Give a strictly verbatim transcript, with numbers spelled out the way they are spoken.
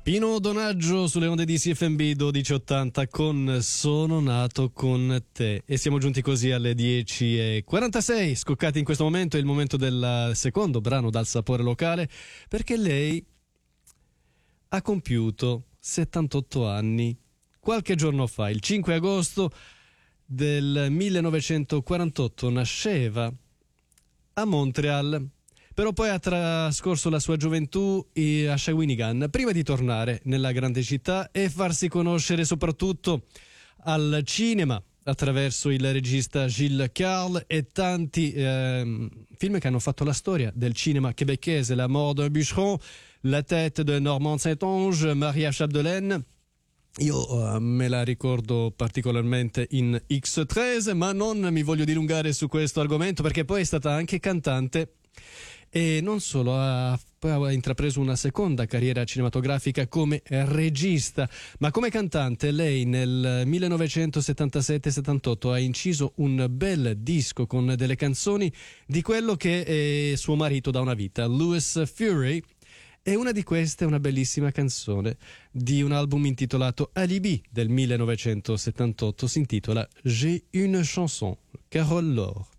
Pino Donaggio sulle onde di C F M B dodici ottanta con Sono nato con te, e siamo giunti così alle dieci e quarantasei, scoccati in questo momento. È il momento del secondo brano dal sapore locale, perché lei ha compiuto settantotto anni qualche giorno fa, il cinque agosto del millenovecentoquarantotto. Nasceva a Montreal, però poi ha trascorso la sua gioventù a Shawinigan prima di tornare nella grande città e farsi conoscere soprattutto al cinema attraverso il regista Gilles Carle e tanti eh, film che hanno fatto la storia del cinema québécois: La mort d'un bûcheron, La tête de Normand Saint-Onge, Maria Chapdelaine. Io uh, me la ricordo particolarmente in X tredici, ma non mi voglio dilungare su questo argomento, perché poi è stata anche cantante e non solo, ha, poi ha intrapreso una seconda carriera cinematografica come regista, ma come cantante lei nel millenovecentosettantasette settantotto ha inciso un bel disco con delle canzoni di quello che è suo marito da una vita, Louis Fury. E una di queste è una bellissima canzone di un album intitolato Alibi del millenovecentosettantotto, si intitola J'ai une chanson, Carole Laure.